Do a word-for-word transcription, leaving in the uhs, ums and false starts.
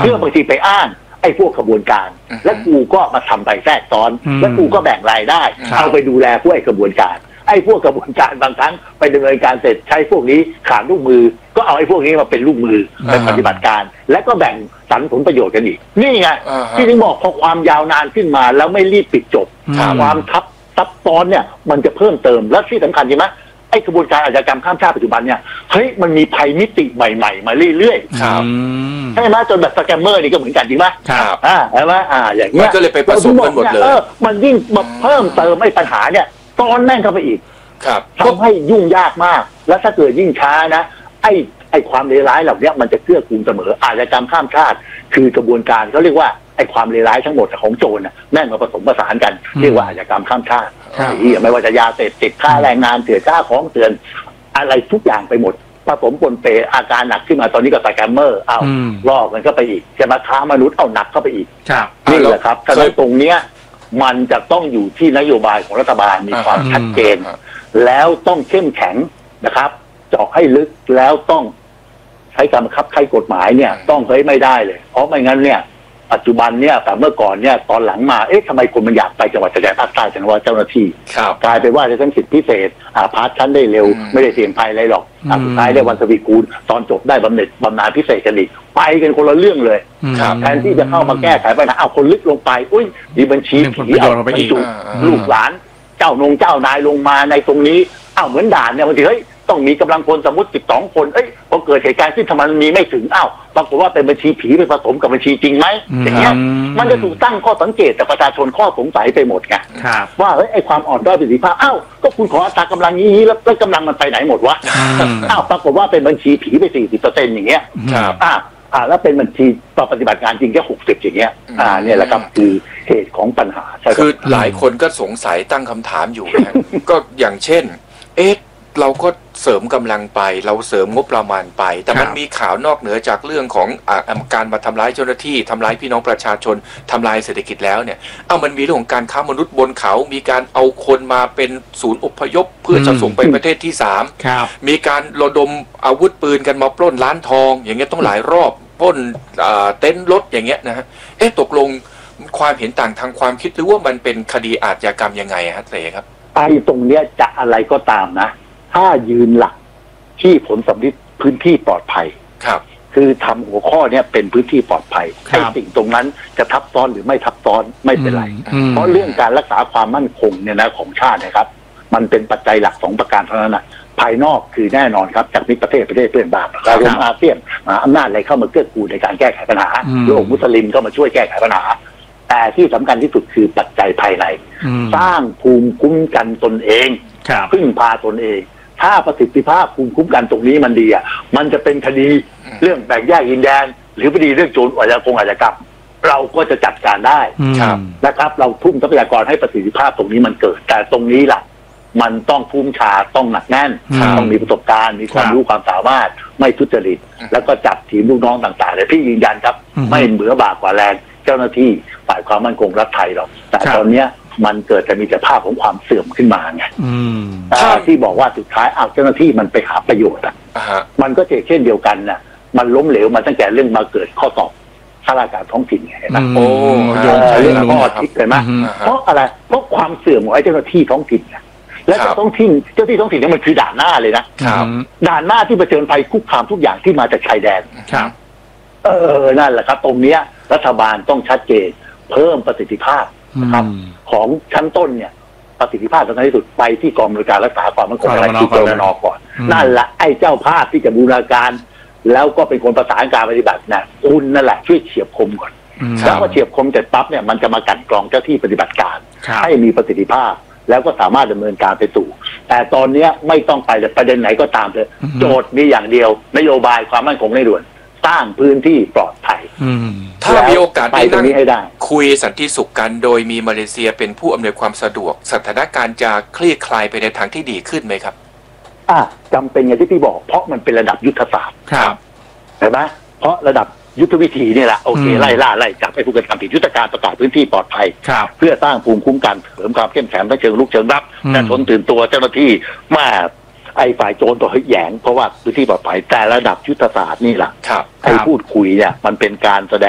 เพื่อบางทีไปอ้างไอ้พวกขบวนการและกูก็มาทำใบแทรกซ้อนและกูก็แบ่งรายได้เอาไปดูแลพวกไอ้ขบวนการไอ้พวกกระบวนการบางครั้งไปดำเนินการเสร็จใช้พวกนี้ขาดลูกมือก็เอาไอ้พวกนี้มาเป็นลูกมือเป็นปฏิบัติการและก็แบ่งสรรผลประโยชน์กันอีกนี่ไงที่ถึงบอกพอความยาวนานขึ้นมาแล้วไม่รีบปิดจบความทับซับซ้อนเนี่ยมันจะเพิ่มเติมและที่สำคัญใช่ไหมไอ้กระบวนการอาชญากรรมข้ามชาติปัจจุบันเนี่ยเฮ้ยมันมีภัยมิติใหม่ๆมาเรื่อยๆใช่ไหมจนแบบสแกมเมอร์นี่ก็เหมือนกันจริงไหมครับอ่าใช่ไหมอ่าอย่างเงี้ยก็เลยไปผสมกันหมดเลยมันยิ่งมาเพิ่มเติมไอ้ปัญหาเนี่ยซ้อนแน่นเข้าไปอีกทำให้ยุ่งยากมากและถ้าเกิดยิ่งช้านะไอ้ไอ้ความเลวร้ายเหล่านี้มันจะเกื้อกูลเสมออาชญากรรมข้ามชาติคือกระบวนการเขาเรียกว่าไอ้ความเลวร้ายทั้งหมดของโจรน่ะแม่งมาผสมผสานกันเรียกว่าอาชญากรรมข้ามชาติที่ไม่ว่าจะยาเสพติดค่าแรงงานเถื่อนค่าของเถื่อนอะไรทุกอย่างไปหมดผสมปนเปอาการหนักขึ้นมาตอนนี้ก็สแกมเมอร์เอาลอกมันก็ไปอีกจะมาค้ามนุษย์เอาหนักเข้าไปอีกนี่แหละครับฉะนั้นตรงเนี้ยมันจะต้องอยู่ที่นโยบายของรัฐบาลมีความชัดเจนแล้วต้องเข้มแข็งนะครับเจาะให้ลึกแล้วต้องใช้การบังคับใช้กฎหมายเนี่ยต้องเฮ้ยไม่ได้เลยเพราะไม่งั้นเนี่ยปัจจุบันเนี่ยแต่เมื่อก่อนเนี่ยตอนหลังมาเอ๊ะทำไมคนมันอยากไปจังหวัดชายแดนภาคใต้จังหวัดเจ้าหน้าที่กลายเป็นว่าจะต้องสิทธิพิเศษอาพาร์ทชั้นได้เร็วไม่ได้เสี่ยงภัยอะไรหรอกสุดท้ายได้วันทวีคูณตอนจบได้บำเหน็จบำนาญพิเศษกันอีกไปกันคนละเรื่องเลยแทนที่จะเข้ามาแก้ไขปัญหาเอาคนลึกลงไปอุ้ยมีบัญชีผีเอาไปจุลูกหลานเจ้านงเจ้านายลงมาในตรงนี้อ้าวเหมือนด่านเนี่ยบางทีเฮ้ยต้องมีกำลังพลสมมติสิบสองคนเอ้ยพอเกิดเหตุการณ์ที่ทำไมมันมีไม่ถึงอ้าวปรากฏว่าเป็นบัญชีผีไปผสมกับบัญชีจริงไหมอย่างเงี้ยมันจะถูกตั้งข้อสังเกตแต่ประชาชนข้อสงสัยไปหมดไงว่าเฮ้ยไอ้ความอ่อนด้อยประสิทธิภาพอ้าวก็คุณขออัตรากำลังนี้แล้วกำลังมันไปไหนหมดวะอ้าวปรากฏว่าเป็นบัญชีผีไปสี่สิบเปอร์เซ็นต์อย่างเงี้ยอ่าอ่าแล้วเป็นบัญชีต่อปฏิบัติงานจริงแค่หกสิบอย่างเงี้ยอ่าเนี่ยแหละครับคือเหตุของปัญหาคือหลายคนก็สงสัยตั้งคำถามอยู่นะก็อย่างเช่นเอ๊ะเราก็เสริมกำลังไปเราเสริมงบประมาณไปแต่มันมีข่าวนอกเหนือจากเรื่องของการมาทำร้ายเจ้าหน้าที่ทำร้ายพี่น้องประชาชนทำลายเศรษฐกิจแล้วเนี่ยเอามันมีเรื่องของการค้ามนุษย์บนเขามีการเอาคนมาเป็นศูนย์อพยพเพื่อจะส่งไปประเทศที่สามมีการระดมอาวุธปืนกันมาปล้นร้านทองอย่างเงี้ยต้องหลายรอบปล้นเต็นท์รถอย่างเงี้ยนะฮะเอ๊ะตกลงความเห็นต่างทางความคิดหรือว่ามันเป็นคดีอาชญากรรมยังไงฮะเต๋ครับไอ้ตรงเนี้ยจะอะไรก็ตามนะถ้ายืนหลักที่ผลสำลิดพื้นที่ปลอดภัยครับคือทำหัวข้อเนี้ยเป็นพื้นที่ปลอดภัยไอ้สิ่งตรงนั้นจะทับซ้อนหรือไม่ทับซ้อนไม่เป็นไรเพราะเรื่องการรักษาความมั่นคงเนี่ยนะของชาตินะครับมันเป็นปัจจัยหลักสองประการเท่านั้นนะภายนอกคือแน่นอนครับจากมิตรประเทศประเทศเพื่อนบ้านระดมอาเซียนอำนาจอะไรเข้ามาเกื้อกูลในการแก้ไขปัญหาโลกมุสลิมเข้ามาช่วยแก้ไขปัญหาแต่ที่สำคัญที่สุดคือปัจจัยภายในสร้างภูมิคุ้มกันตนเองพึ่งพาตนเองถ้าประสิทธิภาพภูมิคุ้มกันตรงนี้มันดีอ่ะมันจะเป็นคดีเรื่องแบ่งแยกดินแดนหรือคดีเรื่องโจรอาชญากรอาชญากรรมเราก็จะจัดการได้นะครับเราทุ่มทรัพยากรให้ประสิทธิภาพตรงนี้มันเกิดแต่ตรงนี้ล่ะมันต้องภูมิชาต้องหนักแน่นต้องมีประสบการณ์มีความรู้ความสามารถไม่ทุจริตแล้วก็จับทีมลูกน้องต่างๆเลยพี่ยืนยันครับไม่เหมือบากกว่าแรงเจ้าหน้าที่ฝ่ายความมั่นคงรัฐไทยหรอกแต่ตอนเนี้ยมันเกิดจะมีแต่ภาพของความเสื่อมขึ้นมาไงที่บอกว่าสุดท้ายเอาเจ้าหน้าที่มันไปหาประโยชน์อ่ะมันก็เช่นเดียวกันน่ะมันล้มเหลวมาตั้งแต่เรื่องมาเกิดข้อสอบข้าราชการท้องถิ่นไงนะโอ้เรื่องข้อทิศเลยไหมเพราะอะไรเพราะความเสื่อมของไอ้เจ้าหน้าที่ท้องถิ่นและเจ้าท้องถิ่นเจ้าที่ท้องถิ่นนี่มันคือด่านหน้าเลยนะด่านหน้าที่เผชิญภัยคุกคามทุกอย่างที่มาจากชายแดนเออนั่นแหละครับตรงเนี้ยรัฐบาลต้องชัดเจนเพิ่มประสิทธิภาพนะครับของชั้นต้นเนี่ยประสิทธิภาพสำคัญที่สุดไปที่กองบริการรักษาความมั่นคงและที่กรมนก่อนนั่นแหละไอ้เจ้าภาพที่จะบูรณาการแล้วก็เป็นคนประสานการปฏิบัตินะคุณนั่นแหละช่วยเฉียบคมก่อนแล้วพอเฉียบคมเสร็จปั๊บเนี่ยมันจะมากั่นกรองเจ้าที่ปฏิบัติการให้มีประสิทธิภาพแล้วก็สามารถดำเนินการไปสู่แต่ตอนนี้ไม่ต้องไปแต่ประเด็นไหนก็ตามเลยโจทย์มีอย่างเดียวนโยบายความมั่นคงในด่วนสร้างพื้นที่ปลอดภัยถ้ามีโอกาสได้นั่งคุยสันติสุขกันโดยมีมาเลเซียเป็นผู้อำนวยความสะดวกสถานการณ์จะคลี่คลายไปในทางที่ดีขึ้นไหมครับอ่ะจำเป็นอย่างที่พี่บอกเพราะมันเป็นระดับยุทธศาสตร์ครับเห็นไหมเพราะระดับยุทธวิธีนี่แหละโอเคไล่ล่าไล่จับไอ้ผู้กระทำผิดยุทธการประกาศพื้นที่ปลอดภัยเพื่อสร้างภูมิคุ้มกันเสริมความเข้มแข็งทั้งเชิงลุกเชิงรับแต่ชนตื่นตัวเจ้าหน้าที่มาไอ้ฝ่ายโจรตัวแหยงเพราะว่าพื้นที่ปลอดภัยแต่ระดับยุทธศาสตร์นี่แหละไอ้พูดคุยเนี่ยมันเป็นการแสด